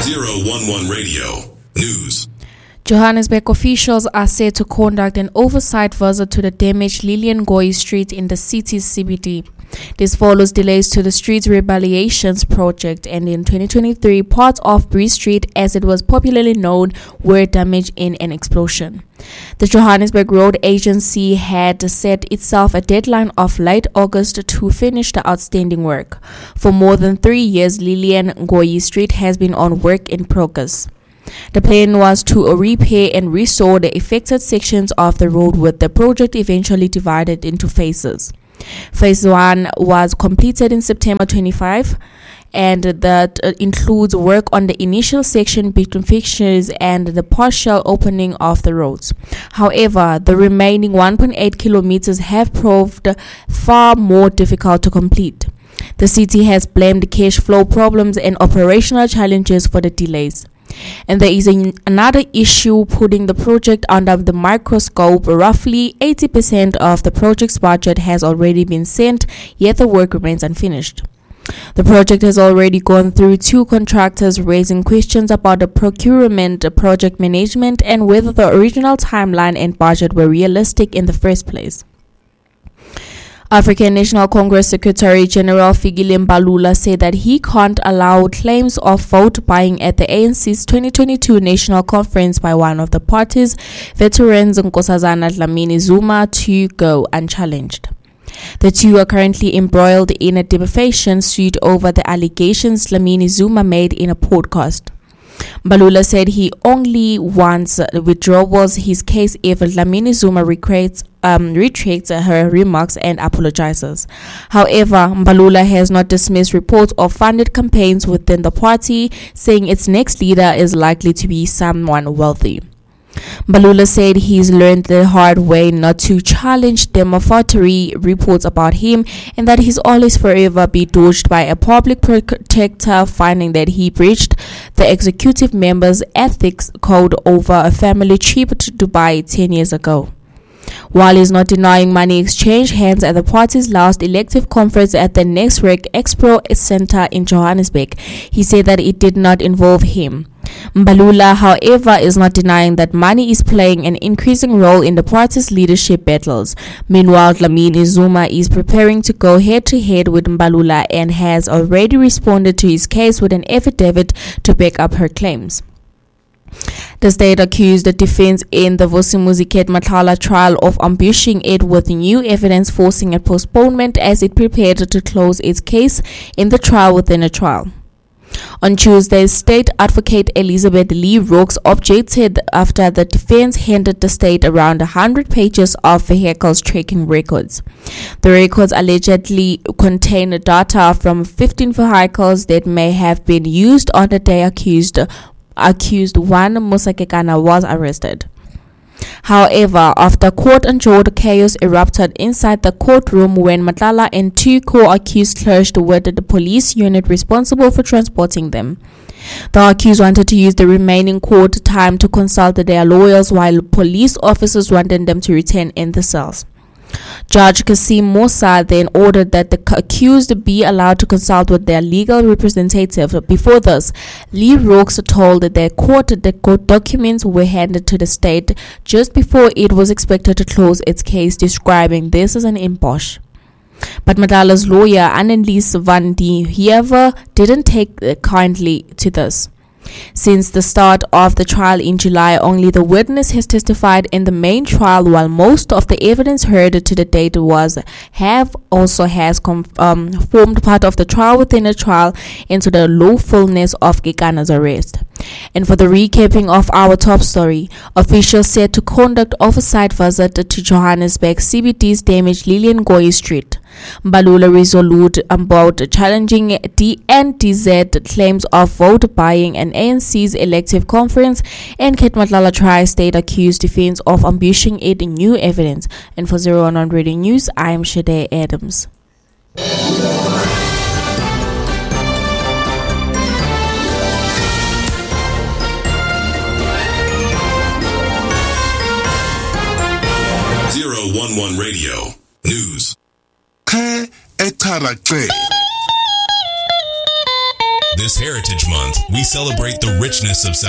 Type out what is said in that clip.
011 Radio News. Johannesburg officials are set to conduct an oversight visit to the damaged Lillian Ngoyi Street in the city's CBD. This follows delays to the street's rehabilitations project, and in 2023, parts of Bree Street, as it was popularly known, were damaged in an explosion. The Johannesburg Road Agency had set itself a deadline of late August to finish the outstanding work. For more than 3 years, Lillian Ngoyi Street has been on work in progress. The plan was to repair and restore the affected sections of the road, with the project eventually divided into phases. Phase 1 was completed in September 25, and that includes work on the initial section between fixtures and the partial opening of the roads. However, the remaining 1.8 kilometers have proved far more difficult to complete. The city has blamed cash flow problems and operational challenges for the delays. And there is another issue putting the project under the microscope. Roughly 80% of the project's budget has already been sent, yet the work remains unfinished. The project has already gone through 2 contractors, raising questions about the procurement, project management, and whether the original timeline and budget were realistic in the first place. African National Congress Secretary General Fikile Mbalula said that he can't allow claims of vote buying at the ANC's 2022 National Conference by one of the party's veterans, Nkosazana Dlamini Zuma, to go unchallenged. The two are currently embroiled in a defamation suit over the allegations Dlamini Zuma made in a podcast. Mbalula said he only wants withdrawals his case if Dlamini Zuma retracts her remarks and apologizes. However, Mbalula has not dismissed reports of funded campaigns within the party, saying its next leader is likely to be someone wealthy. Mbalula said he's learned the hard way not to challenge defamatory reports about him, and that he's always forever be dodged by a public protector, finding that he breached the executive member's ethics code over a family trip to Dubai 10 years ago. While he's not denying money exchanged hands at the party's last elective conference at the NextRec Expo Center in Johannesburg, he said that it did not involve him. Mbalula, however, is not denying that money is playing an increasing role in the party's leadership battles. Meanwhile, Dlamini Zuma is preparing to go head-to-head with Mbalula and has already responded to his case with an affidavit to back up her claims. The state accused the defense in the Vusimuzi Ket Matlala trial of ambushing it with new evidence, forcing a postponement as it prepared to close its case in the trial within a trial. On Tuesday, State Advocate Elizabeth Lee Rooks objected after the defense handed the state around 100 pages of vehicles tracking records. The records allegedly contain data from 15 vehicles that may have been used on the day accused one Musakekana was arrested. However, after court-adjourned, chaos erupted inside the courtroom when Matlala and 2 co-accused clashed with the police unit responsible for transporting them. The accused wanted to use the remaining court time to consult their lawyers, while police officers wanted them to return in the cells. Judge Kasim Musa then ordered that the accused be allowed to consult with their legal representative. Before this, Lee Rooks told the court documents were handed to the state just before it was expected to close its case, describing this as an ambush. But Matlala's lawyer, Annelies van die Heever, didn't take kindly to this. Since the start of the trial in July, only the witness has testified in the main trial, while most of the evidence heard to the date formed part of the trial within a trial into the lawfulness of Kekana's arrest. And for the recapping of our top story, officials said to conduct oversight visit to Johannesburg CBD's damaged Lillian Ngoyi Street. Mbalula resolute about challenging the NDZ claims of vote buying and ANC's elective conference, and Ket Matlala tri-state accused defense of ambushing it in new evidence. And for 011 Radio News, I am Shade Adams. .11 Radio News. This This Heritage Month, we celebrate the richness of South